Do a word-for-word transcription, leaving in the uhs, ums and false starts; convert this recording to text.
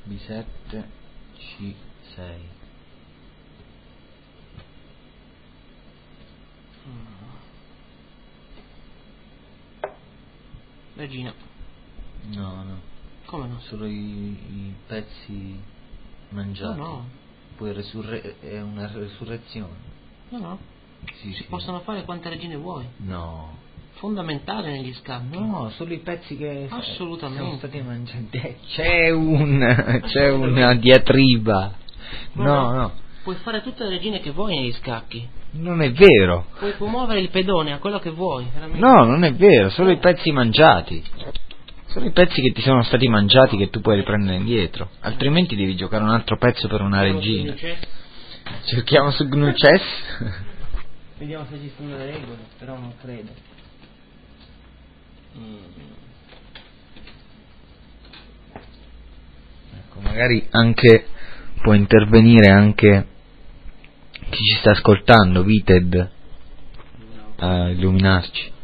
B sette, C sei. Regina. No, no. Come no? Solo i, i pezzi mangiati. No, no. Poi resurre- è una resurrezione. No, no. Sì, Si sì. possono fare quante regine vuoi. No. Fondamentale negli scacchi. No, solo i pezzi che Assolutamente. sono stati mangiati. C'è un c'è una diatriba. No, No, no. no. Puoi fare tutte le regine che vuoi negli scacchi. Non è vero. Puoi muovere il pedone a quello che vuoi, veramente. No, non è vero, solo i pezzi mangiati. Sono i pezzi che ti sono stati mangiati che tu puoi riprendere indietro. Altrimenti devi giocare un altro pezzo per una regina. Cerchiamo su G N U Chess. Vediamo se ci sono le regole, però non credo. Mm. Ecco, magari anche può intervenire anche chi ci sta ascoltando, Vited, a illuminarci.